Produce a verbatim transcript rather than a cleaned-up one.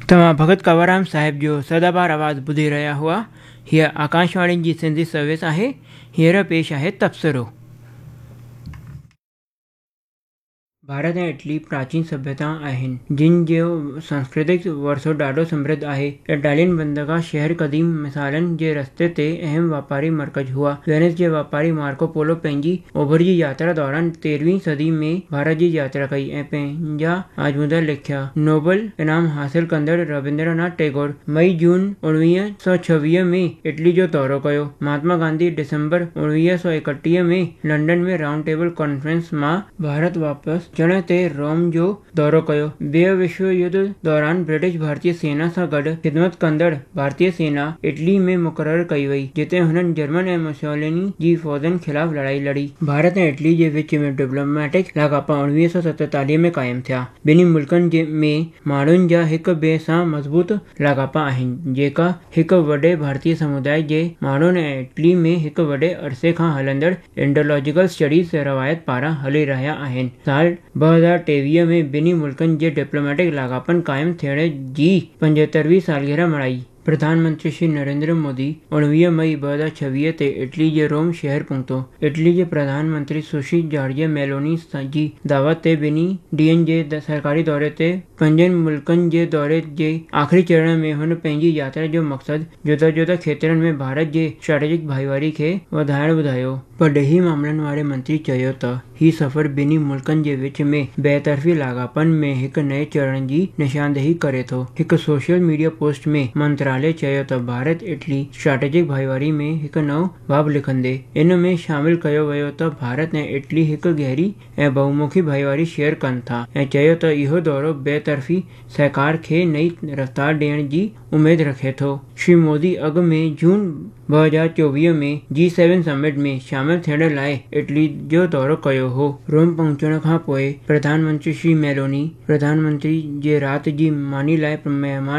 तव्हां भगत कंवरराम साहिब जो सदाबहार आवाज़ ॿुधी रहिया हुआ। हीअ आकाशवाणी जी सिंधी सर्विस आहे। हींअर पेश आहे तबसरो। भारत ऐं इटली प्राचीन सभ्यता आहिनि जिन जो सांस्कृतिक वरिसो ॾाढो समृद्ध आहे। इटालियन बंदरगाह शहर क़दीम मिसालनि जे रस्ते ते अहम वापारी मर्कज़ हुआ। वेनिस जे वापारी मार्को पोलो पंहिंजी ओभर जी यात्रा दौरान तेरहवीं सदी में भारत जी यात्रा कई ऐं पंहिंजा आजमूदा लिखिया। नोबल इनाम हासिल कंदड़ रविंद्रनाथ टैगोर मई जून उणिवीह सौ छवीह में इटली जो दौरो कयो। महात्मा गांधी दिसंबर उणिवीह सौ एकटीह में लंडन में राउंड टेबल कॉन्फ्रेंस मां भारत वापसि अचण ते रोम जो दौरो कयो। ॿिए विश्व युद्ध दौरान ब्रिटिश भारतीय सेना सां गॾु ख़िदमत कंदड़ भारतीय सेना इटली में मुक़ररु कई वई, जिते हुननि जर्मन ऐं मुसोलिनी जी फ़ौजनि ख़िलाफ़ लड़ाई लड़ी। भारत ऐं इटली जे विच में डिप्लोमेटिक लाॻापा उणिवीह सौ सतेतालीह में क़ाइमु थिया। ॿिन्ही मुल्कनि जे में माण्हुनि जा हिक ॿिए सां मज़बूत लाॻापा आहिनि, जेका हिक वॾे भारतीय समुदाय जे माण्हुनि ऐं इटली में हिक वॾे अरसे खां हलंदड़ इंडोलॉजिकल स्टडीज़ रवायत पारां हली रहिया आहिनि। साल ॿ हज़ार टेवीह में ॿिन्ही मुल्कनि जे डिप्लोमेटिक लाॻापनि क़ाइमु थियण जी पंजहतरवीं सालगिरह मल्हाई। प्रधानमंत्री श्री नरेंद्र मोदी उणिवीह मई ॿ हज़ार छवीह ते इटली जे रोम शहर पहुतो। इटली जे प्रधानमंत्री सुश्री जॉर्जिया मेलोनी जी दावत ते ॿिन्ही ॾींहंनि जे सरकारी दौरे ते पंजनि मुल्कनि जे दौरे जे आख़िरी चरण में हुन पंहिंजी यात्रा जो मक़सदु जुदा जुदा खेत्रनि में भारत जे स्ट्रेटेजिक भाईवारी खे वधाइणु ॿुधायो। परॾेही मामलनि वारे मंत्री चयो त हीउ सफ़र ॿिन्ही मुल्कनि जे विच में बेतरफ़ी लाॻापनि में हिक नए चरण जी निशानदेही करे थो। हिक सोशल मीडिया पोस्ट में मंत्रालय चयो त भारत इटली स्ट्रेटेजिक भाईवारी में हिकु नओं बाब लिखंदे इन में शामिल कयो वियो त भारत ऐं इटली हिकु गहरी ऐं बहुमुखी भाईवारी शेयर कनि था ऐं चयो त इहो दौरो बेतरफ़ी सहकार खे नई रफ़्तार ॾियण जी उमेद रखे थो। श्री मोदी अॻु में जून ॿ हज़ार चोवीह में जी सेवन समिट में शामिल थियण लाइ इटली जो दौरो कयो हो। रोम पहुचण खां पोइ प्रधानमंत्री श्री मेलोनी प्रधानमंत्री जे राति जी मानी लाइ महिमान